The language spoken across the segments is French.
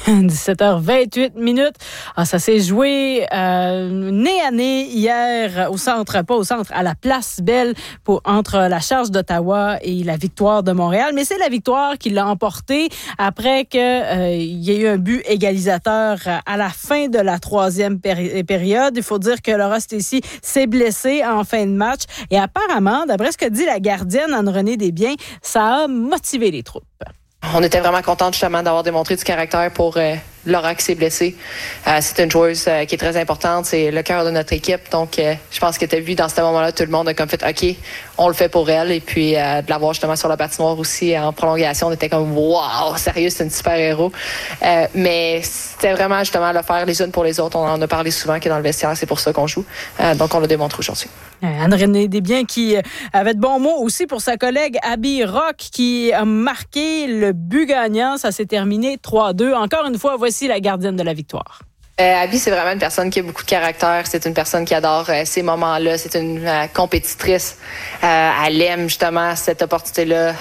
17h28. Ça s'est joué nez à nez hier à la Place Belle entre la Charge d'Ottawa et la Victoire de Montréal. Mais c'est la Victoire qui l'a emporté après qu'il y ait eu un but égalisateur à la fin de la troisième période. Il faut dire que Laura Stacey s'est blessée en fin de match. Et apparemment, d'après ce que dit la gardienne Anne-Renée Desbiens, ça a motivé les troupes. On était vraiment contents justement d'avoir démontré du caractère pour Laura qui s'est blessée. C'est une joueuse qui est très importante, c'est le cœur de notre équipe. Donc, je pense que tu as vu dans ce moment-là, tout le monde a comme fait « OK, on le fait pour elle ». Et puis, de l'avoir justement sur la patinoire aussi en prolongation, on était comme « Wow, sérieux, c'est une super-héros ». Mais c'était vraiment justement le faire les unes pour les autres. On en a parlé souvent que dans le vestiaire, c'est pour ça qu'on joue. Donc, on l'a démontré aujourd'hui. Anne-Renée Desbiens qui avait de bons mots aussi pour sa collègue Abby Rock qui a marqué le but gagnant. Ça s'est terminé 3-2. Encore une fois, voici la gardienne de la victoire. Abby, c'est vraiment une personne qui a beaucoup de caractère. C'est une personne qui adore ces moments-là. C'est une compétitrice. Elle aime justement cette opportunité-là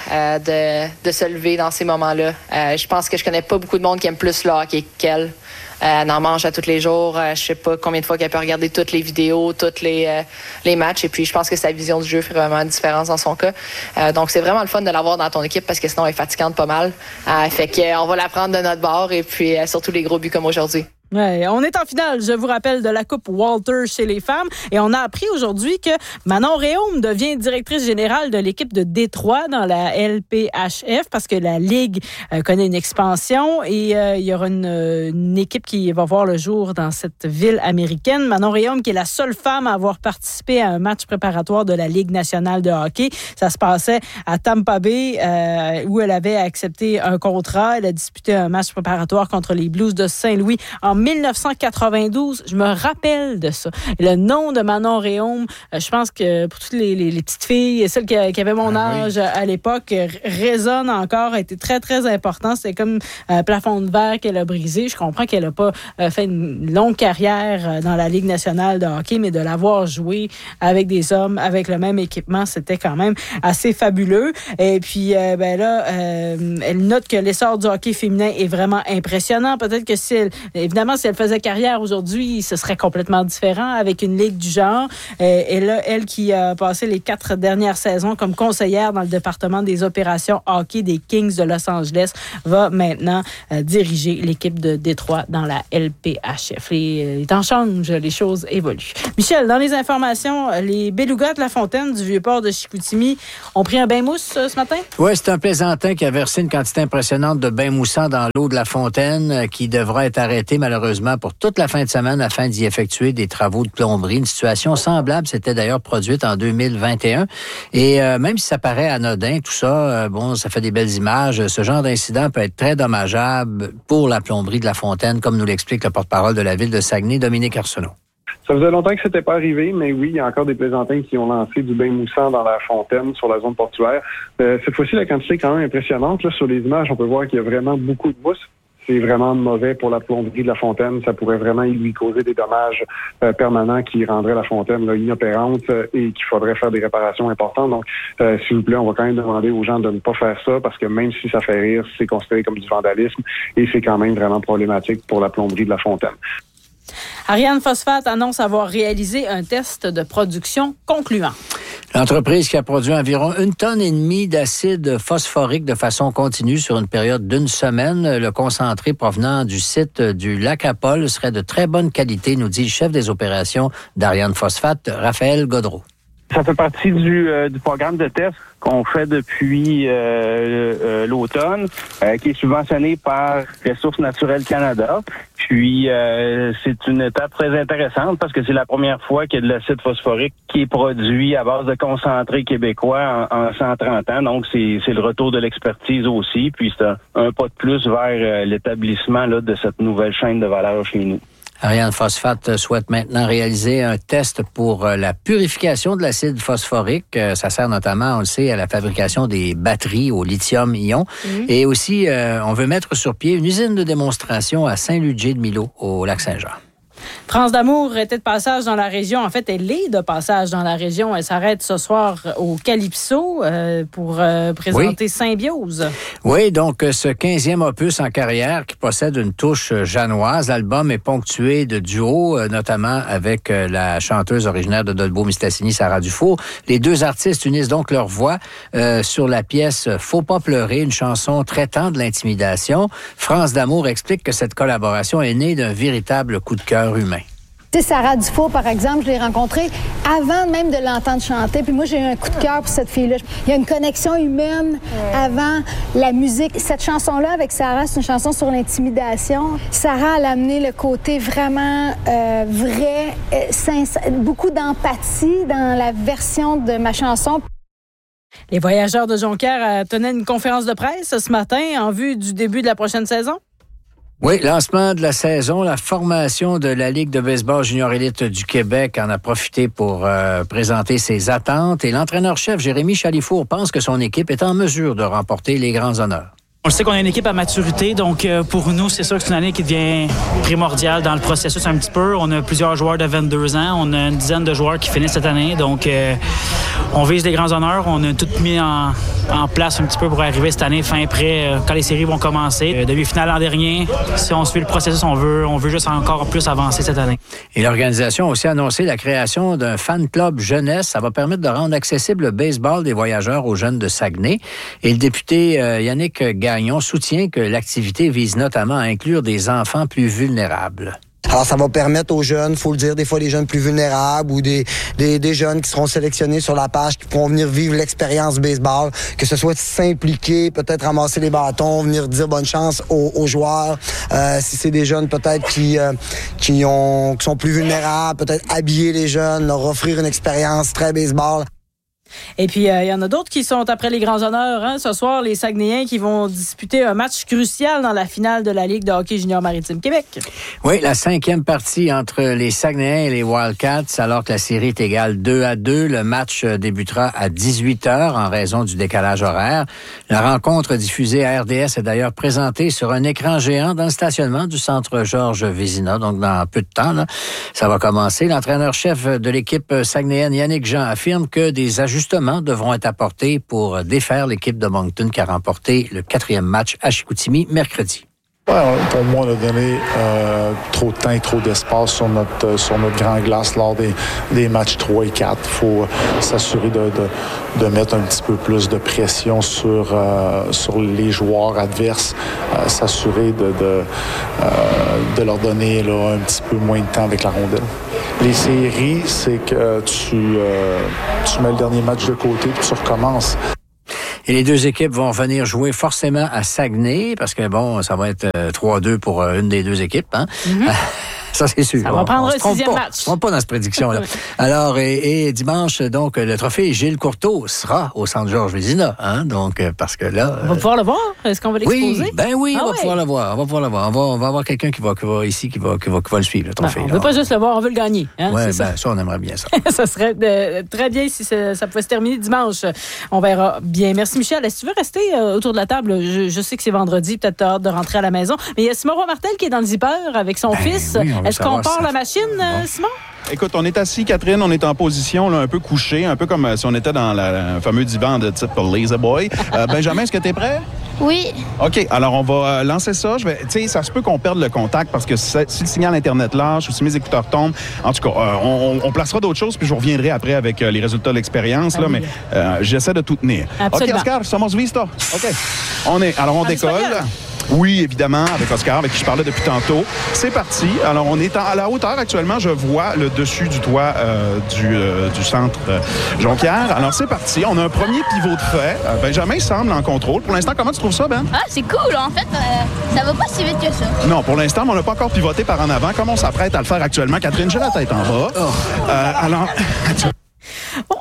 de se lever dans ces moments-là. Je pense que je connais pas beaucoup de monde qui aime plus le hockey qu'elle. Elle en mange à tous les jours. Je sais pas combien de fois qu'elle peut regarder toutes les vidéos, tous les matchs. Et puis, je pense que sa vision du jeu fait vraiment une différence dans son cas. Donc, c'est vraiment le fun de l'avoir dans ton équipe parce que sinon, elle est fatigante pas mal. Fait qu'on va la prendre de notre bord et puis surtout les gros buts comme aujourd'hui. Ouais, on est en finale, je vous rappelle, de la Coupe Walter chez les femmes. Et on a appris aujourd'hui que Manon Rhéaume devient directrice générale de l'équipe de Détroit dans la LPHF parce que la Ligue connaît une expansion et il y aura une équipe qui va voir le jour dans cette ville américaine. Manon Rhéaume, qui est la seule femme à avoir participé à un match préparatoire de la Ligue nationale de hockey. Ça se passait à Tampa Bay où elle avait accepté un contrat. Elle a disputé un match préparatoire contre les Blues de Saint-Louis en 1992, je me rappelle de ça. Le nom de Manon Rhéaume, je pense que pour toutes les petites filles, celles qui avaient mon âge à l'époque, résonne encore, a été très, très important. C'était comme un plafond de verre qu'elle a brisé. Je comprends qu'elle n'a pas fait une longue carrière dans la Ligue nationale de hockey, mais de l'avoir joué avec des hommes, avec le même équipement, c'était quand même assez fabuleux. Et puis, elle note que l'essor du hockey féminin est vraiment impressionnant. Peut-être que évidemment, si elle faisait carrière aujourd'hui, ce serait complètement différent avec une ligue du genre. Et là, elle qui a passé les 4 dernières saisons comme conseillère dans le département des opérations hockey des Kings de Los Angeles, va maintenant diriger l'équipe de Détroit dans la LPHF. Les temps changent, les choses évoluent. Michel, dans les informations, les Belugas de La Fontaine du Vieux-Port de Chicoutimi ont pris un bain mousse ce matin? Oui, c'est un plaisantin qui a versé une quantité impressionnante de bain moussant dans l'eau de La Fontaine qui devra être arrêté malheureusement pour toute la fin de semaine afin d'y effectuer des travaux de plomberie. Une situation semblable s'était d'ailleurs produite en 2021. Et même si ça paraît anodin, tout ça, ça fait des belles images. Ce genre d'incident peut être très dommageable pour la plomberie de La Fontaine, comme nous l'explique le porte-parole de la ville de Saguenay, Dominique Arsenault. Ça faisait longtemps que c'était pas arrivé, mais oui, il y a encore des plaisantins qui ont lancé du bain moussant dans la fontaine sur la zone portuaire. Cette fois-ci, la quantité est quand même impressionnante. Là, sur les images, on peut voir qu'il y a vraiment beaucoup de mousse. C'est vraiment mauvais pour la plomberie de La Fontaine. Ça pourrait vraiment lui causer des dommages permanents qui rendraient La Fontaine inopérante et qu'il faudrait faire des réparations importantes. Donc, s'il vous plaît, on va quand même demander aux gens de ne pas faire ça parce que même si ça fait rire, c'est considéré comme du vandalisme et c'est quand même vraiment problématique pour la plomberie de La Fontaine. Ariane Phosphate annonce avoir réalisé un test de production concluant. L'entreprise qui a produit environ 1,5 tonne d'acide phosphorique de façon continue sur une période d'1 semaine. Le concentré provenant du site du Lac-à-Paul serait de très bonne qualité, nous dit le chef des opérations d'Ariane Phosphate, Raphaël Godreau. Ça fait partie du programme de test qu'on fait depuis l'automne, qui est subventionné par Ressources naturelles Canada. Puis, c'est une étape très intéressante parce que c'est la première fois qu'il y a de l'acide phosphorique qui est produit à base de concentré québécois en 130 ans. Donc, c'est le retour de l'expertise aussi. Puis, c'est un pas de plus vers l'établissement là, de cette nouvelle chaîne de valeur chez nous. Ariane Phosphate souhaite maintenant réaliser un test pour la purification de l'acide phosphorique. Ça sert notamment, on le sait, à la fabrication des batteries au lithium-ion. Et aussi, on veut mettre sur pied une usine de démonstration à Saint-Ludger-de-Milo, au Lac-Saint-Jean. France d'Amour était de passage dans la région. En fait, elle est de passage dans la région. Elle s'arrête ce soir au Calypso pour présenter Symbiose. Oui, donc ce 15e opus en carrière qui possède une touche janoise. L'album est ponctué de duos, notamment avec la chanteuse originaire de Dolbeau-Mistassini, Sarah Dufour. Les deux artistes unissent donc leur voix sur la pièce « Faut pas pleurer », une chanson traitant de l'intimidation. France d'Amour explique que cette collaboration est née d'un véritable coup de cœur humain. Tu sais, Sarah Dufour, par exemple, je l'ai rencontrée avant même de l'entendre chanter. Puis moi, j'ai eu un coup de cœur pour cette fille-là. Il y a une connexion humaine avant la musique. Cette chanson-là, avec Sarah, c'est une chanson sur l'intimidation. Sarah, elle a amené le côté vraiment vrai, sincère, beaucoup d'empathie dans la version de ma chanson. Les Voyageurs de Jonquière tenaient une conférence de presse ce matin en vue du début de la prochaine saison. Oui, lancement de la saison, la formation de la Ligue de baseball junior élite du Québec en a profité pour présenter ses attentes et l'entraîneur-chef Jérémy Chalifour pense que son équipe est en mesure de remporter les grands honneurs. On sait qu'on a une équipe à maturité, donc pour nous, c'est sûr que c'est une année qui devient primordiale dans le processus un petit peu. On a plusieurs joueurs de 22 ans, on a une dizaine de joueurs qui finissent cette année, donc on vise des grands honneurs. On a tout mis en place un petit peu pour arriver cette année fin prêt quand les séries vont commencer. Demi-finale l'an dernier, si on suit le processus, on veut juste encore plus avancer cette année. Et l'organisation a aussi annoncé la création d'un fan club jeunesse. Ça va permettre de rendre accessible le baseball des voyageurs aux jeunes de Saguenay. Et le député Yannick Gagnon soutient que l'activité vise notamment à inclure des enfants plus vulnérables. Alors, ça va permettre aux jeunes, faut le dire, des fois des jeunes plus vulnérables ou des jeunes qui seront sélectionnés sur la page qui pourront venir vivre l'expérience baseball, que ce soit s'impliquer, peut-être ramasser les bâtons, venir dire bonne chance aux joueurs. Si c'est des jeunes peut-être qui sont plus vulnérables, peut-être habiller les jeunes, leur offrir une expérience très baseball. Et puis, il y en a d'autres qui sont après les grands honneurs. Hein? Ce soir, les Saguenayens qui vont disputer un match crucial dans la finale de la Ligue de hockey junior maritime Québec. Oui, la 5e partie entre les Saguenayens et les Wildcats, alors que la série est égale 2-2. Le match débutera à 18h en raison du décalage horaire. La rencontre diffusée à RDS est d'ailleurs présentée sur un écran géant dans le stationnement du centre Georges Vézina. Donc, dans peu de temps, là, ça va commencer. L'entraîneur-chef de l'équipe saguenayenne, Yannick Jean, affirme que des ajustements devront être apportés pour défaire l'équipe de Moncton qui a remporté le 4e match à Chicoutimi mercredi. Ouais, pour moi, on a donné trop de temps et trop d'espace sur notre grand glace lors des matchs 3 et 4. Il faut s'assurer de mettre un petit peu plus de pression sur les joueurs adverses, s'assurer de leur donner là, un petit peu moins de temps avec la rondelle. Les séries, c'est que tu mets le dernier match de côté puis tu recommences. Et les deux équipes vont venir jouer forcément à Saguenay, parce que, bon, ça va être 3-2 pour une des deux équipes. Hein? Mm-hmm. Ça, c'est sûr. Ça va prendre un 6e match. On se trompe pas dans cette prédiction-là. Alors, et dimanche, donc, le trophée Gilles Courteau sera au centre Georges Vézina. Hein? Donc, parce que là... On va pouvoir le voir? Est-ce qu'on va l'exposer? Oui, on va pouvoir le voir. On va avoir quelqu'un qui va ici, qui va le suivre, le trophée. On ne veut pas juste le voir, on veut le gagner. Hein? Oui, ça, on aimerait bien ça. Ça serait très bien si ça pouvait se terminer dimanche. On verra bien. Merci, Michel. Est-ce que tu veux rester autour de la table? Je sais que c'est vendredi, peut-être tu as hâte de rentrer à la maison. Mais il y a Simon Roy-Martel qui est dans le zipper avec son fils. Est-ce qu'on part la machine, Simon? Écoute, on est assis, Catherine, on est en position là, un peu couché, un peu comme si on était dans le fameux divan de type Lazy Boy. Benjamin, est-ce que tu es prêt? Oui. OK, alors on va lancer ça. Tu sais, ça se peut qu'on perde le contact parce que si le signal Internet lâche ou si mes écouteurs tombent, en tout cas, on placera d'autres choses puis je vous reviendrai après avec les résultats de l'expérience, là, mais j'essaie de tout tenir. Absolument. OK, Oscar, somos vista. OK, on décolle. Oui, évidemment, avec Oscar, avec qui je parlais depuis tantôt. C'est parti. Alors, on est à la hauteur actuellement. Je vois le dessus du toit du centre Jonquière. Alors, c'est parti. On a un premier pivot de fait. Benjamin semble en contrôle. Pour l'instant, comment tu trouves ça, Ben? Ah, c'est cool. En fait, ça va pas si vite que ça. Non, pour l'instant, on n'a pas encore pivoté par en avant. Comme on s'apprête à le faire actuellement. Catherine, j'ai la tête en bas. Alors...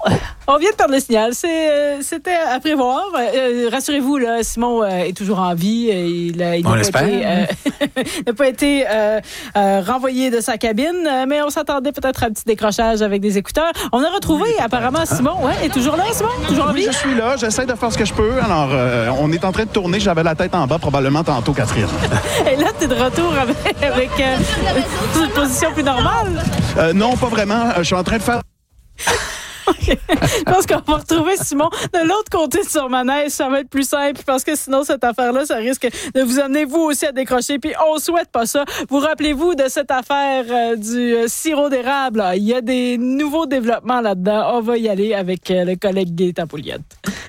On vient de perdre le signal. C'était à prévoir. Rassurez-vous, là, Simon est toujours en vie. Il n'a pas été renvoyé de sa cabine, mais on s'attendait peut-être à un petit décrochage avec des écouteurs. On a retrouvé apparemment Simon. Ouais, est toujours là, Simon? Toujours en vie? Je suis là. J'essaie de faire ce que je peux. Alors, on est en train de tourner. J'avais la tête en bas, probablement tantôt, Catherine. Et là, tu es de retour avec une position plus normale? Non, pas vraiment. Je suis en train de faire... Okay. Je pense qu'on va retrouver Simon de l'autre côté de son manège. Ça va être plus simple parce que sinon, cette affaire-là, ça risque de vous amener vous aussi à décrocher. Puis on souhaite pas ça. Vous rappelez-vous de cette affaire du sirop d'érable? Là. Il y a des nouveaux développements là-dedans. On va y aller avec le collègue Gaëtan Pouliot.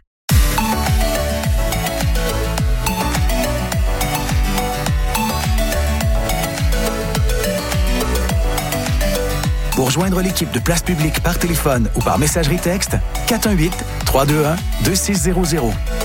Pour joindre l'équipe de Place Publique par téléphone ou par messagerie texte, 418-321-2600.